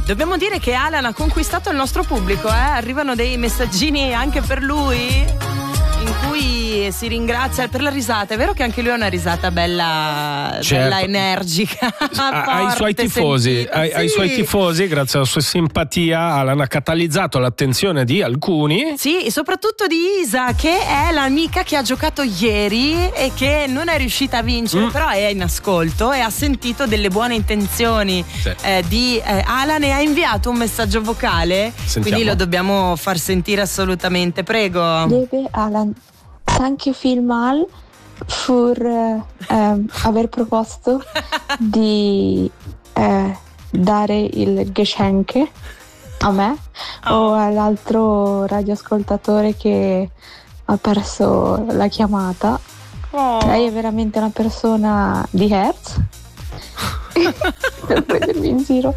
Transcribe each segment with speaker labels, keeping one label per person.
Speaker 1: Dobbiamo dire che Alan ha conquistato il nostro pubblico, arrivano dei messaggini anche per lui in cui si ringrazia per la risata. È vero che anche lui ha una risata bella,
Speaker 2: certo,
Speaker 1: bella energica,
Speaker 2: ai suoi tifosi, ai suoi tifosi, grazie alla sua simpatia, Alan ha catalizzato l'attenzione di alcuni.
Speaker 1: Sì, soprattutto di Isa, che è l'amica che ha giocato ieri e che non è riuscita a vincere, però è in ascolto e ha sentito delle buone intenzioni di Alan e ha inviato un messaggio vocale.
Speaker 2: Sentiamo.
Speaker 1: Quindi lo dobbiamo far sentire assolutamente. Prego.
Speaker 3: Liebe Alan, thank you vielmals für aver proposto di dare il Geschenk a me o all'altro radioascoltatore che ha perso la chiamata. Lei è veramente una persona di Herz. Per prendermi in giro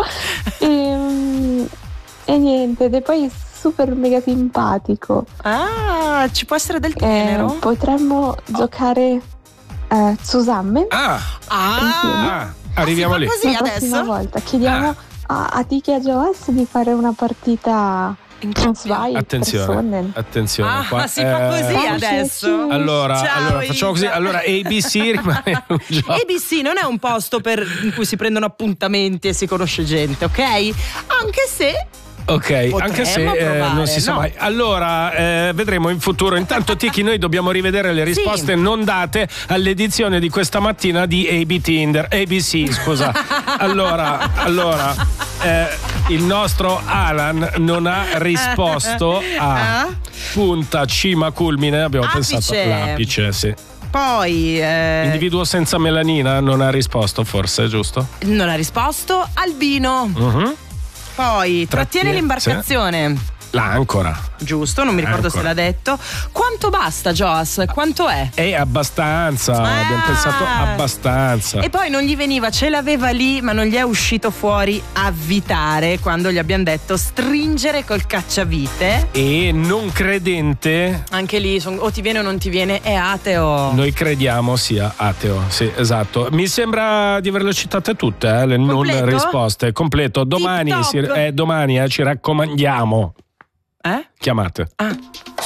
Speaker 3: e niente, e poi super mega simpatico.
Speaker 1: Ci può essere del tenero?
Speaker 3: Potremmo giocare zusammen.
Speaker 2: Arriviamo lì.
Speaker 1: Così
Speaker 3: La prossima
Speaker 1: adesso?
Speaker 3: volta chiediamo a Tiki e a Joas di fare una partita con zwei
Speaker 2: Attenzione qua.
Speaker 1: Si fa così adesso.
Speaker 2: Allora
Speaker 1: Ciao,
Speaker 2: facciamo così.
Speaker 1: Isa.
Speaker 2: Allora ABC rimane un gioco.
Speaker 1: ABC non è un posto in cui si prendono appuntamenti e si conosce gente, ok? Anche se
Speaker 2: Ok, anche se
Speaker 1: provare,
Speaker 2: non si sa
Speaker 1: no?
Speaker 2: mai. Allora, vedremo in futuro. Intanto, Tiki, noi dobbiamo rivedere le risposte non date all'edizione di questa mattina di ABC, scusa. Allora, il nostro Alan non ha risposto a punta, cima, culmine. Abbiamo pensato l'apice, sì.
Speaker 1: Poi
Speaker 2: Individuo senza melanina non ha risposto, forse, giusto?
Speaker 1: non ha risposto. Albino. Poi trattiene l'imbarcazione.
Speaker 2: L'ancora.
Speaker 1: Giusto, non mi ricordo se l'ha detto. Quanto basta, Joas? Quanto è?
Speaker 2: È abbastanza, abbiamo pensato abbastanza.
Speaker 1: E poi non gli veniva, ce l'aveva lì, ma non gli è uscito fuori avvitare quando gli abbiamo detto stringere col cacciavite.
Speaker 2: E non credente.
Speaker 1: Anche lì, o ti viene o non ti viene, è ateo.
Speaker 2: Noi crediamo sia ateo, sì, esatto. Mi sembra di averle citate tutte, le non risposte. Completo. Domani ci raccomandiamo.
Speaker 1: Eh?
Speaker 2: Chiamate.